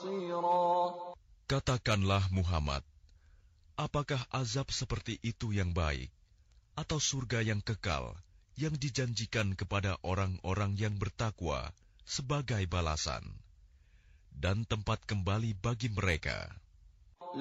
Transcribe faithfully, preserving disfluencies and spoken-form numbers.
بصيرا. Katakanlah Muhammad, apakah azab seperti itu yang baik, atau surga yang kekal yang dijanjikan kepada orang-orang yang bertakwa sebagai balasan, dan tempat kembali bagi mereka?